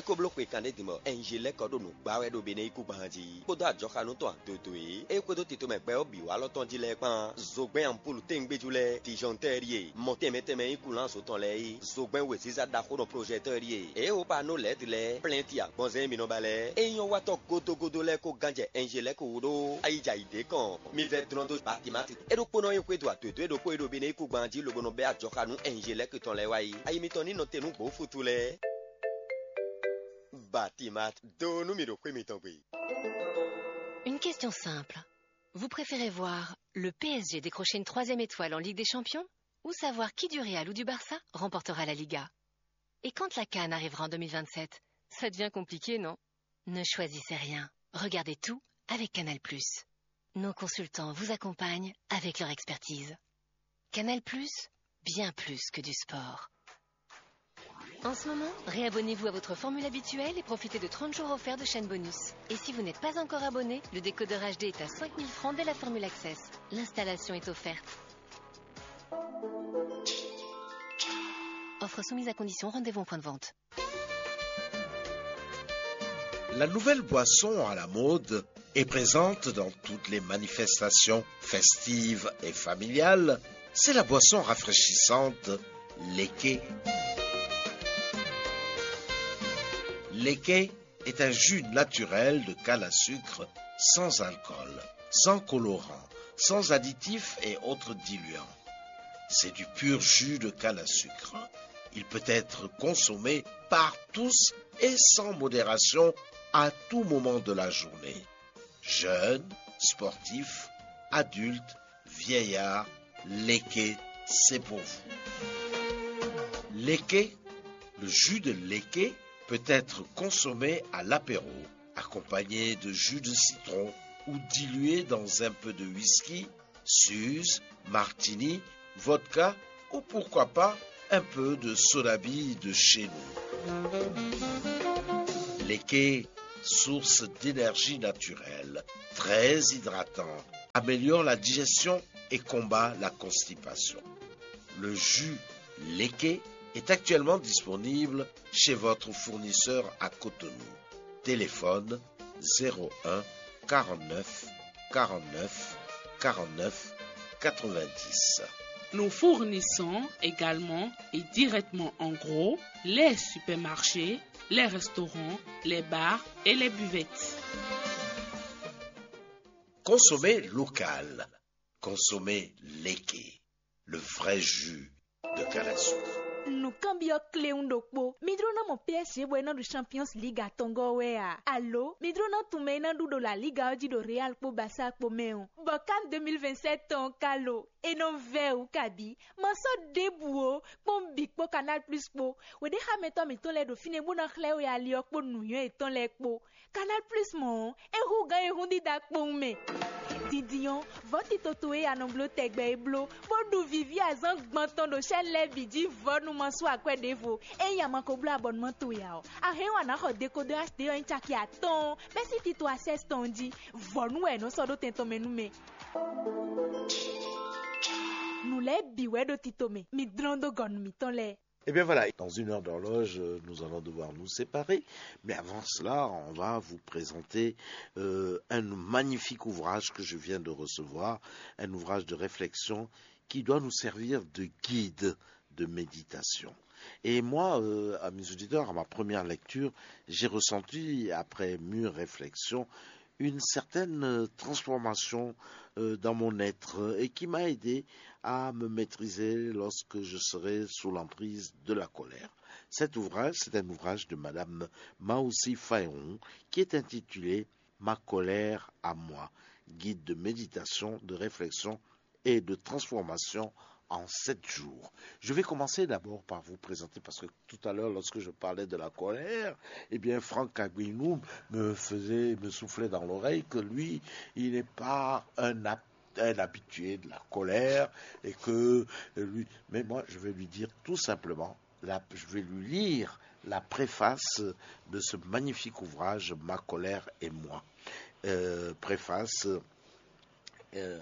ko bloque kan de mo enjele ko do no gba we do be ne iku banji ko do ajoka no to adodoe e ko do tito me pe obi wa lo ton ji le pan zogben ampulu tengbejule tijonterie montemete iku lan so ton le zogben we siza da ko no projecterie e o pa no let le plenty agbonze mi no bale eyan wa to godogodo le ko ganje enjele ko do aija ide kan mi ve drondo batimati e do pono yen kwedo atodo e do ko e do be ne iku banji logo no be ajoka nu enjele ko ton le wa yi ayi mi ton ni no tenu gbo futule Batimat do numero kwe mi ton gbe. Une question simple. Vous préférez voir le PSG décrocher une 3e étoile en Ligue des Champions ou savoir qui du Real ou du Barça remportera la Liga? Et quand la CAN arrivera en 2027, ça devient compliqué, non? Ne choisissez rien. Regardez tout avec Canal+. Nos consultants vous accompagnent avec leur expertise. Canal+, bien plus que du sport. En ce moment, réabonnez-vous à votre formule habituelle et profitez de 30 jours offerts de chaîne bonus. Et si vous n'êtes pas encore abonné, le décodeur HD est à 5 000 francs dès la formule Access. L'installation est offerte. Offre soumise à condition, rendez-vous en point de vente. La nouvelle boisson à la mode est présente dans toutes les manifestations festives et familiales. C'est la boisson rafraîchissante Leke. Leke est un jus naturel de canne à sucre sans alcool, sans colorant, sans additifs et autres diluants. C'est du pur jus de canne à sucre. Il peut être consommé par tous et sans modération à tout moment de la journée. Jeunes, sportifs, adultes, vieillards, Leke, c'est pour vous. Leke, le jus de Leke peut être consommé à l'apéro, accompagné de jus de citron ou dilué dans un peu de whisky, suze, martini, vodka ou pourquoi pas un peu de soda-bille de chez nous. Leke, source d'énergie naturelle, très hydratant, améliore la digestion et combat la constipation. Le jus Leke est actuellement disponible chez votre fournisseur à Cotonou. Téléphone 01 49 49 49 90. Nous fournissons également et directement en gros les supermarchés, les restaurants, les bars et les buvettes. Consommez local. Consommez Leke, le vrai jus de canne à sucre. No cambio Cleundokpo, midrona mo PSG bueno do Champions League atongo wea. Allo, midrona tumena do la Liga oji do Real po Barça po meo. Bokan 2027 ton kalo. E non veu kabi, manso debuo, pon big po Canal Plus po. We de ha meto le do fine bona cleo ya liok po nuyo e ton le po. Canal Plus mon, e huga e hundi dak po me. Didion, voti totoe anonglo tegbe e blo, bodu vivi azan gbanton do chen le bidi vod nou manso akwe devo. E yaman ko blo abonnement to yao. A hen wana ho décodeur HD en chaki a ton, mais si ti to access ton di, vod nou e no so do tento menu me. Nous les biwe do titome, mi drondo gon mi ton le. Et bien voilà, dans une heure d'horloge, nous allons devoir nous séparer. Mais avant cela, on va vous présenter un magnifique ouvrage que je viens de recevoir, un ouvrage de réflexion qui doit nous servir de guide de méditation. Et moi, à mes auditeurs, à ma première lecture, j'ai ressenti, après mûre réflexion, une certaine transformation dans mon être et qui m'a aidé à me maîtriser lorsque je serai sous l'emprise de la colère. Cet ouvrage, c'est un ouvrage de Madame Maoussi Fayon qui est intitulé « Ma colère à moi », guide de méditation, de réflexion et de transformation en 7 jours. Je vais commencer d'abord par vous présenter, parce que tout à l'heure, lorsque je parlais de la colère, eh bien, Franck Aguinou me soufflait dans l'oreille que lui, il n'est pas un habitué de la colère, et que lui, mais moi, je vais lui dire tout simplement, je vais lui lire la préface de ce magnifique ouvrage, Ma colère et moi. Préface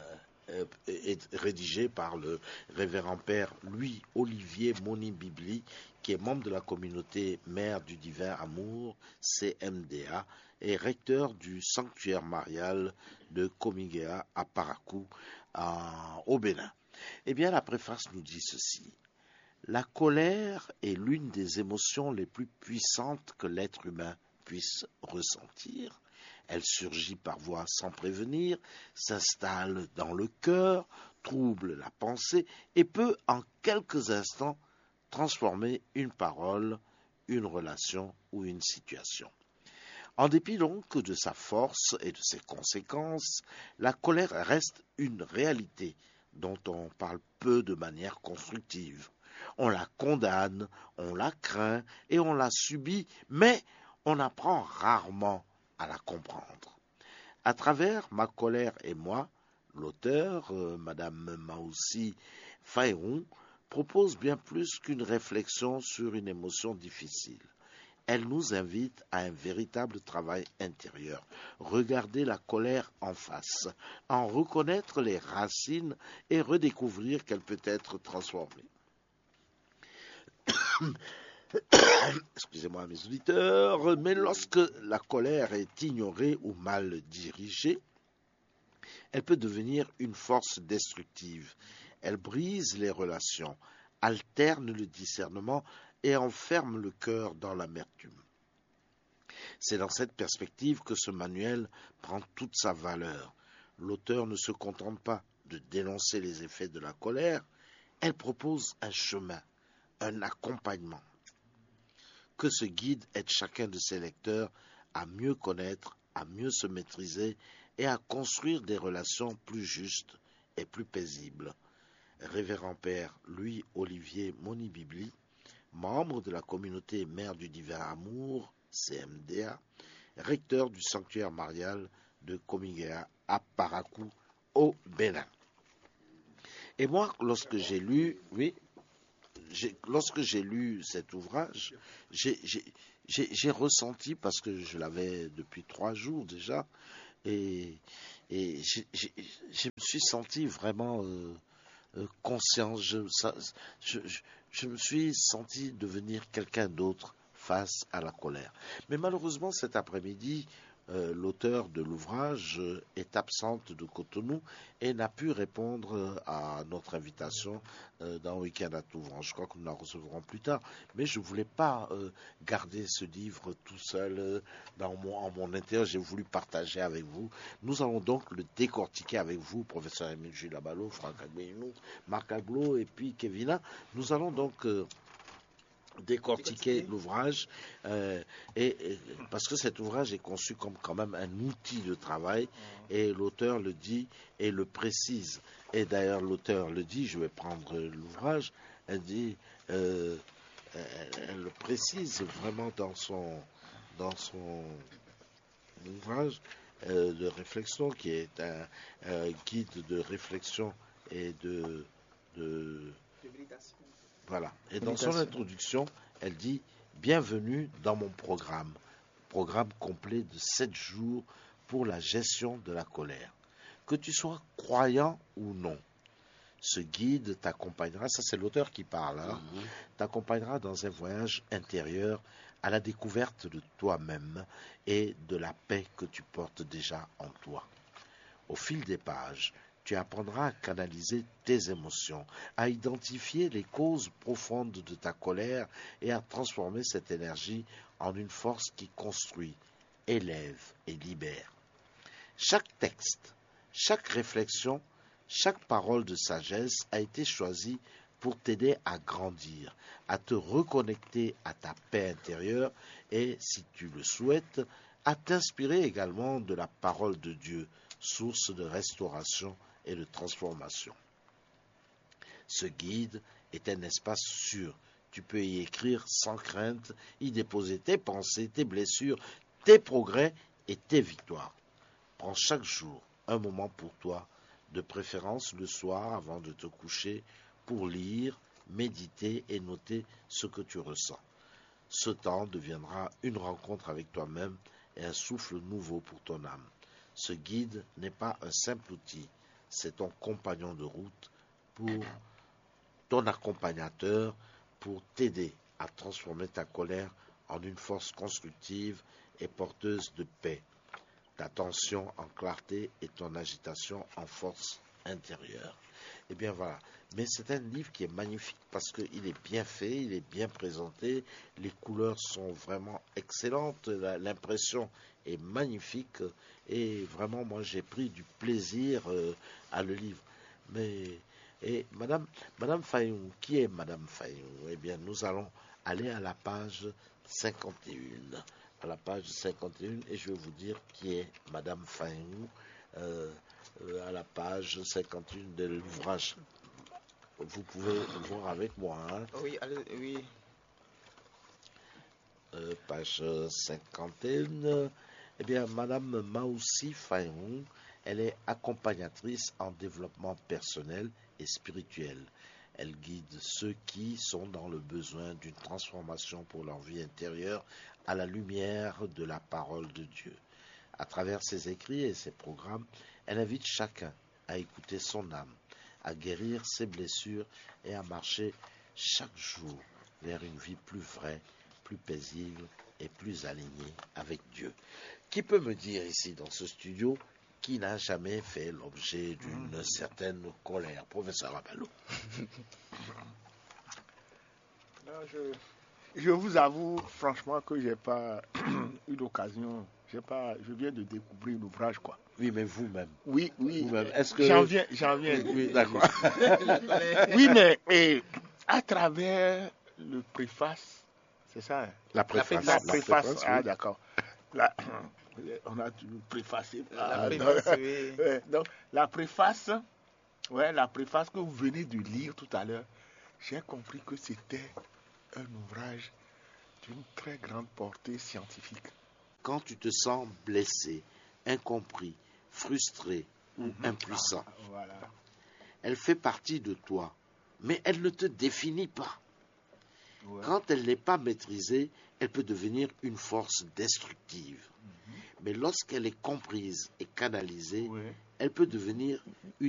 est rédigé par le révérend père Louis-Olivier Moni-Bibli, qui est membre de la communauté Mère du Divin Amour, CMDA, et recteur du sanctuaire marial de Komigea à Parakou, au Bénin. Eh bien, la préface nous dit ceci. La colère est l'une des émotions les plus puissantes que l'être humain puisse ressentir. Elle surgit par voie sans prévenir, s'installe dans le cœur, trouble la pensée et peut en quelques instants transformer une parole, une relation ou une situation. En dépit donc de sa force et de ses conséquences, la colère reste une réalité dont on parle peu de manière constructive. On la condamne, on la craint et on la subit, mais on apprend rarement à la comprendre. À travers Ma colère et moi, l'auteur, Madame Maoussi Faïroun, propose bien plus qu'une réflexion sur une émotion difficile. Elle nous invite à un véritable travail intérieur, regarder la colère en face, en reconnaître les racines et redécouvrir qu'elle peut être transformée. Excusez-moi mes auditeurs, mais lorsque la colère est ignorée ou mal dirigée, elle peut devenir une force destructive. Elle brise les relations, alterne le discernement et enferme le cœur dans l'amertume. C'est dans cette perspective que ce manuel prend toute sa valeur. L'auteur ne se contente pas de dénoncer les effets de la colère, elle propose un chemin, un accompagnement. Que ce guide aide chacun de ses lecteurs à mieux connaître, à mieux se maîtriser et à construire des relations plus justes et plus paisibles. Révérend Père Louis-Olivier Moni-Bibli, membre de la communauté Mère du Divin Amour, CMDA, recteur du sanctuaire marial de Komigea à Parakou, au Bénin. Et moi, lorsque j'ai lu cet ouvrage, j'ai ressenti, parce que je l'avais depuis 3 jours déjà, et je me suis senti vraiment conscient, je me suis senti devenir quelqu'un d'autre face à la colère. Mais malheureusement, cet après-midi, l'auteur de l'ouvrage est absente de Cotonou et n'a pu répondre à notre invitation dans Week-end à Touvran. Je crois que nous la recevrons plus tard, mais je ne voulais pas garder ce livre tout seul en mon intérieur. J'ai voulu partager avec vous. Nous allons donc le décortiquer avec vous, professeur Émile Jules Abalo, Franck Agbenou, Marc Aglo et puis Kevina. Nous allons donc décortiquer l'ouvrage parce que cet ouvrage est conçu comme quand même un outil de travail et l'auteur le dit et le précise, et d'ailleurs l'auteur le dit, je vais prendre l'ouvrage, elle dit elle le précise vraiment dans son ouvrage de réflexion qui est un guide de réflexion et de voilà. Et dans son introduction, elle dit « Bienvenue dans mon programme complet de 7 jours pour la gestion de la colère. Que tu sois croyant ou non, ce guide t'accompagnera, ça c'est l'auteur qui parle, t'accompagnera dans un voyage intérieur à la découverte de toi-même et de la paix que tu portes déjà en toi. Au fil des pages, tu apprendras à canaliser tes émotions, à identifier les causes profondes de ta colère et à transformer cette énergie en une force qui construit, élève et libère. Chaque texte, chaque réflexion, chaque parole de sagesse a été choisie pour t'aider à grandir, à te reconnecter à ta paix intérieure et, si tu le souhaites, à t'inspirer également de la parole de Dieu, source de restauration et de transformation. Ce guide est un espace sûr. Tu peux y écrire sans crainte, y déposer tes pensées, tes blessures, tes progrès et tes victoires. Prends chaque jour un moment pour toi, de préférence le soir avant de te coucher, pour lire, méditer et noter ce que tu ressens. Ce temps deviendra une rencontre avec toi-même et un souffle nouveau pour ton âme. Ce guide n'est pas un simple outil, c'est ton compagnon de route, pour ton accompagnateur, pour t'aider à transformer ta colère en une force constructive et porteuse de paix, ta tension en clarté et ton agitation en force intérieure. Eh bien voilà. Mais c'est un livre qui est magnifique parce qu'il est bien fait, il est bien présenté, les couleurs sont vraiment excellentes, l'impression est magnifique et vraiment moi j'ai pris du plaisir à le lire. Et Madame Fayoum, qui est Madame Fayoum? Eh bien nous allons aller à la page 51. À la page 51 et je vais vous dire qui est Madame Fayoum à la page 51 de l'ouvrage. Vous pouvez voir avec moi. Hein. Oui, allez, oui. Page 51. Eh bien, Madame Maoussi Fayoum, elle est accompagnatrice en développement personnel et spirituel. Elle guide ceux qui sont dans le besoin d'une transformation pour leur vie intérieure à la lumière de la parole de Dieu. À travers ses écrits et ses programmes, elle invite chacun à écouter son âme, à guérir ses blessures et à marcher chaque jour vers une vie plus vraie, plus paisible et plus alignée avec Dieu. Qui peut me dire ici dans ce studio qui n'a jamais fait l'objet d'une certaine colère? Professeur Abalo. Je vous avoue franchement que j'ai pas eu l'occasion, je viens de découvrir l'ouvrage quoi. Oui, mais vous-même. Oui. Vous-même. Est-ce que... J'en viens. Oui, d'accord. Oui, mais à travers le préface, c'est ça. Hein? La préface. La préface. Ah, oui. d'accord. On a dû préfacer. Oui. Donc, la préface que vous venez de lire tout à l'heure, j'ai compris que c'était un ouvrage d'une très grande portée scientifique. Quand tu te sens blessé, incompris, frustré ou impuissant, Voilà. elle fait partie de toi, mais elle ne te définit pas. Ouais. Quand elle n'est pas maîtrisée, elle peut devenir une force destructive. Mais lorsqu'elle est comprise et canalisée, Ouais. elle peut devenir une